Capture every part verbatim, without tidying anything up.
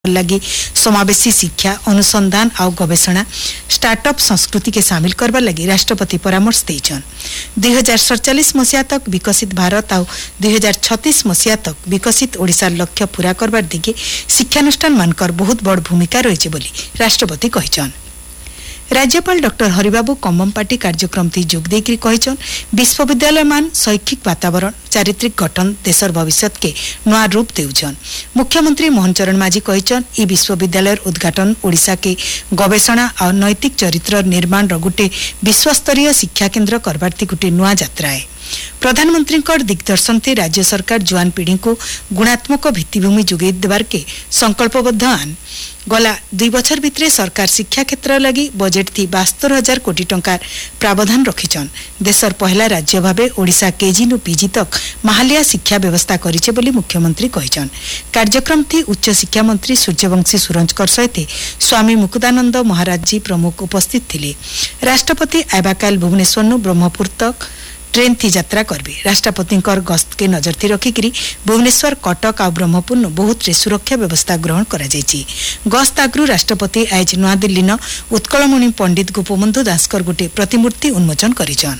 लगी समावेशी शिक्षा अनुसंधान और गवेषणा स्टार्टअप संस्कृति के शामिल करबा लगी राष्ट्रपति परामर्श देछन। दुई हजार सड़चालीस मसीहा तक विकसित भारत और दुई हजार छत्तीस मसीहा तक विकसित ओडिशा लक्ष्य पूरा करबार दिगे शिक्षानुष्ठान मानकर बहुत बड़ भूमिका रही बोली राष्ट्रपति कहिछन। राज्यपाल डॉक्टर हरिबाबू कम्मपाटी कार्यक्रम थी जोग देकरी कहिछन विश्वविद्यालय मान शैक्षिक वातावरण चारित्रिक गठन देशर भविष्य के नया रूप देउछन। मुख्यमंत्री मोहन चरण माझी कहिछन ई विश्वविद्यालय उद्घाटन ओडिशा के गवेषणा और नैतिक चरित्र निर्माण रो गुटे विश्वस्तरीय शिक्षा केन्द्र करबार गुटे नया यात्रा है। प्रधानमंत्री दिग्दर्शन से राज्य सरकार जुआन पीढ़ी को गुणात्मक भित्तिभूमि जोगे देवार के संकल्पबद्ध आन गला दुई बछर भितरे सरकार शिक्षा क्षेत्र लगी बजेट थी बास्तर हजार कोटी टंकार प्रावधान रखिछन। देशर पहला राज्य भावे ओडिशा केजी नु पीजी तक महालिया शिक्षा व्यवस्था करिछे बोली मुख्यमंत्री कहिछन। कार्यक्रम थी उच्च शिक्षा मंत्री सूर्यवंशी सुरंजकर सहित स्वामी मुकुदानंद महाराज जी प्रमुख उपस्थित थिले। राष्ट्रपति आबाकाल भुवनेश्वर नु ब्रह्मपुर तक ट्रेन थी यात्रा करबे। राष्ट्रपति गस्त के नजर थी रखिकी भुवनेश्वर कटक और ब्रह्मपुर नु बहुत रे सुरक्षा व्यवस्था ग्रहण करा जायछि। गस्त आगु राष्ट्रपति आज नया दिल्ली न उत्कलमणि पंडित गोपबंधु दासकर गोटे प्रतिमूर्ति उन्मोचन करिछन।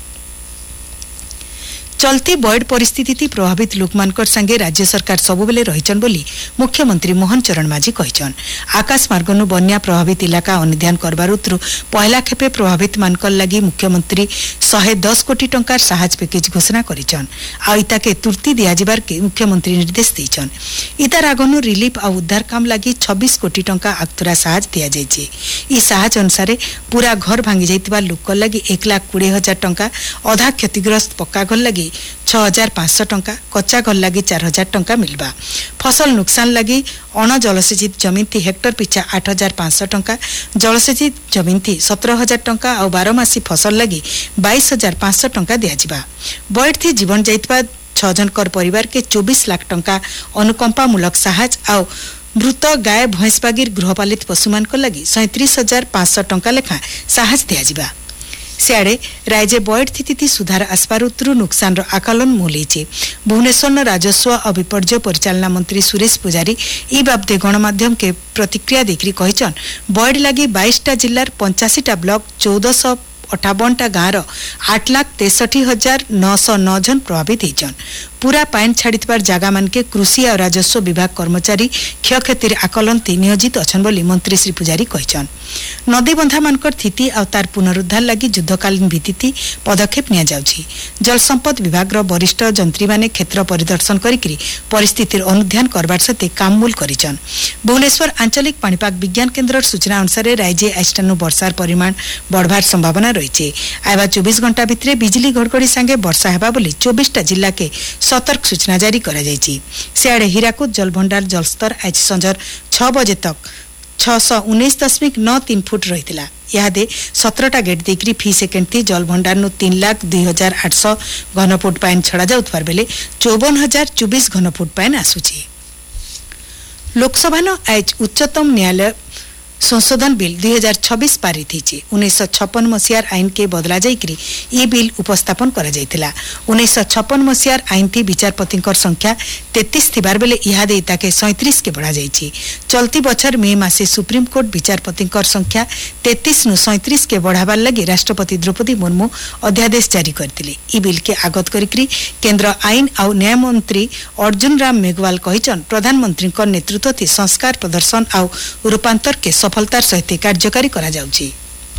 चलती बर्ड परिस्थिति थी प्रभावित लोक मानकर संगे राज्य सरकार सबुबेले रहिछन बोली मुख्यमंत्री मोहन चरण माझी कहिछन। आकाश मार्गनु बन्या प्रभावित इलाका अनुध्यान करबार उतरु पहला खेपे प्रभावित मानकर लगी मुख्यमंत्री एक सौ दस कोटी टंकार साहाय्य पैकेज घोषणा करिछन। आ इता के तुर्ती दिया जिबार के मुख्यमंत्री निर्देश दैछन। इतार आगनु रिलीफ और उद्धार काम लगी छब्बीस कोटी टंका आक्तुरा साहाय्य दिया जायछि। ई साहाय्य अनुसार पूरा घर भांगी जाइतिबा लोक लगी एक लाख कोड़े हजार टंका अधा क्षतिग्रस्त पक्का घर लगी छह हजार पांच सौ टंका कच्चा घर लगी चार हजार टंका मिलबा। फसल नुकसान लगी अण जलसेचित जमीन थी हेक्टर पिछा आठ हजार पांच सौ टंका जलसेचित जमीन थी सत्रह हजार टंका और बारमासी फसल लगी बाईस हजार पांच सौ टंका दिया। बर्ड थी जीवन जाइतबा छह जनकर परिवार के चौबीस लाख टंका अनुकंपामूलक साहाय्य और मृत गाय भैंस बागिर गृहपालित पशुमान लगी सैंतीस हजार पांच सौ टंका लेखा साहाय्य दिया। सियाड़े राज्य बर्ड स्थिति सुधार आसपार उत्तरु नुकसान रो आकलन मूलेचे। भुवनेश्वर राजस्व और विपर्य परिचालना मंत्री सुरेश पुजारी ई बाबदे गणमाध्यम के प्रतिक्रिया देखरी कहिछन बर्ड लगी बाईस टा जिल्लार पंचाशी टा ब्लॉक चौदह सौ अठावन टा गाँव आठ लाख तेसठी हजार नौ सौ नौ जन प्रभावित होइछन। पूरा पाइन छाड़ितबार जागा मान के कृषि और राजस्व विभाग कर्मचारी क्षयक्षतिर आकलन ती नियोजित अछन बोली मंत्री श्री पुजारी कहिछन। नदी बंधा मानकर स्थिति और तार पुनरुद्धार लगी युद्धकालीन भित्ति पदक्षेप निया जाउछि। जल संपद विभाग रो वरिष्ठ जंत्री माने क्षेत्र परिदर्शन करिकरी परिस्थितिर अनुध्यान करबार सते काममूल करिछन। भुवनेश्वर आंचलिक पाणीपाग विज्ञान केन्द्र सूचना अनुसार राज्य आइस्टानु वर्षार परिमाण बढ़वार संभावना रही। आवा चौबीस घंटा भितरे बिजली घड़घड़ी संगे वर्षा हेबा बोली चौबीस टा जिला के सतर्क सूचना जारी करा जायछि। सियाड़े हीराकुद जलभंडार जलस्तर आज संजर छह बजे तक छह सौ उन्नीस दशमिक नौ तीन फुट रही। यादे सत्रह गेट देखरी फी सेकेंड थी जलभंडार नु तीन लाख दुई हजार आठ सौ घनफुट पाइन छड़ा जाउथबार बेले चौवन हजार चौबीस घनफुट पाइन आसुछि। लोकसभा न आज उच्चतम न्यायालय संशोधन बिल दुई हजार छब्बीस पारित होइछि। उन्नीस सौ छप्पन मसीहार आईन के बदला जाइकरी ई बिल उपस्थापन करा जाइतिला। उन्नीस सौ छप्पन मसीहार आईन थी विचारपति संख्या तैंतीस थिबार बेले इहादे इताके सैंतीस के बढ़ा जाइछि। चलती बछर मे मासे सुप्रीम कोर्ट विचारपति संख्या तैंतीस नु सैंतीस के बढ़ाबार लगी राष्ट्रपति द्रौपदी मुर्मू अध्यादेश जारी करथिले। ई बिल के आगत करिकरी केंद्र आईन और न्याय मंत्री अर्जुन राम मेघवाल कहिछन प्रधानमंत्री नेतृत्व थी संस्कार प्रदर्शन और रूपांतर के सफलतार सहित कार्यकारी करा जाउछि।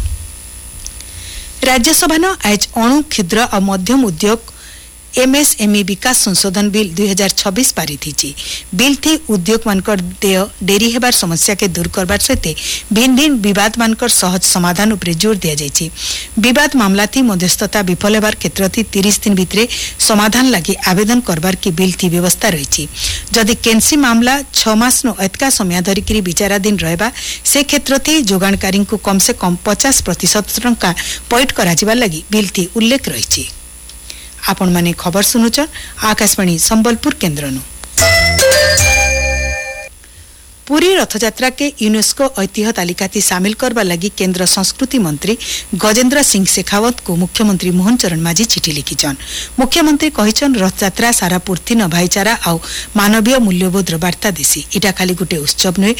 राज्यसभा न आज अणु क्षुद्र और मध्यम उद्योग एमएसएमई विकास संशोधन बिल दुई हजार छब्बीस पारित होइछि। बिल थी उद्योग मानकर देय डेरी हेबार समस्या के दूर करबार सहित भिन्न भिन्न विवाद मानकर सहज समाधान उपरे जोर दिया जायछि। विवाद मामला थी मध्यस्थता विफल हेबार क्षेत्र थी तीस दिन भितरे समाधान लगी आवेदन करबार की बिल थी व्यवस्था रही। जदि केन्सी मामला छह मास नु एतका समय धरिकी विचाराधीन रहबा से क्षेत्र थी जोगाणकारी को कम से कम पचास प्रतिशत टंका पैठ करा लगी बिल थी उल्लेख रही। आपण माने खबर सुनुचन आकाशवाणी संबलपुर केन्द्रनु। पुरी रथयात्रा के यूनेस्को ऐतिह्य तालिका थी सामिल करबा लगी केंद्र संस्कृति मंत्री गजेंद्र सिंह शेखावत को मुख्यमंत्री मोहन चरण माझी चिठी लिखिछन। मुख्यमंत्री कहिछन रथयात्रा सारा पूर्ति न भाईचारा और मानवीय मूल्यबोध बार्ता देसी। इटा खाली गोटे उत्सव नुहे